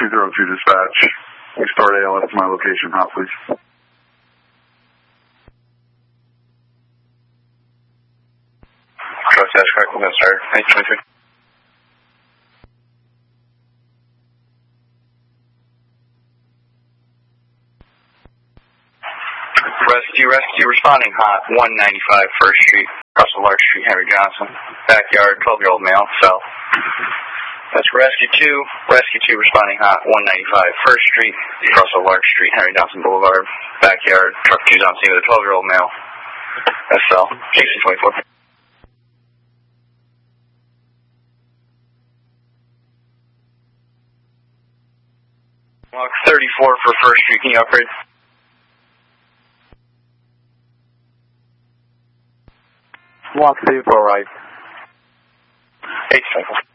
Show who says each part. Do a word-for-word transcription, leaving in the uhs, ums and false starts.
Speaker 1: two zero two dispatch. We start A L S to my location, hot, please.
Speaker 2: Trust dash correct, we're going to start. eight twenty-three. Rescue, rescue, responding hot, one ninety-five First Street, across the Lark Street, Henry Johnson. Backyard, twelve-year-old male, fell. That's Rescue two, Rescue two responding hot, one ninety-five First Street, across the Lark Street, Henry Johnson Boulevard. Backyard, truck two's on scene with a twelve-year-old male. S L, K C twenty-four. Walk thirty-four for First Street, can you upgrade?
Speaker 3: Walk thirty-four right.
Speaker 2: eight seconds.